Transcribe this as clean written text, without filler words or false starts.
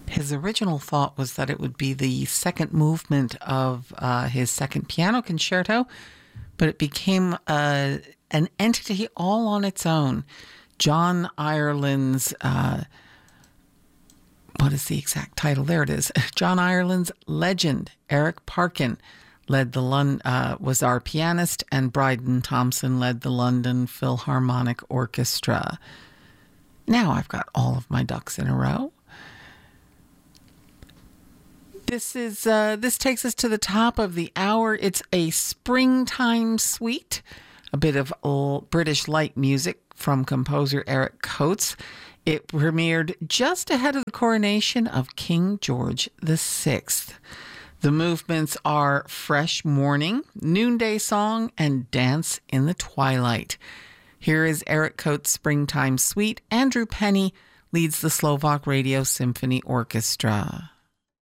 His original thought was that it would be the second movement of his second piano concerto, but it became an entity all on its own. John Ireland's, what is the exact title? There it is. John Ireland's legend, Eric Parkin, was our pianist, and Bryden Thompson led the London Philharmonic Orchestra. Now I've got all of my ducks in a row. This takes us to the top of the hour. It's a springtime suite, a bit of old British light music from composer Eric Coates. It premiered just ahead of the coronation of King George VI. The movements are Fresh Morning, Noonday Song, and Dance in the Twilight. Here is Eric Coates' Springtime Suite. Andrew Penny leads the Slovak Radio Symphony Orchestra.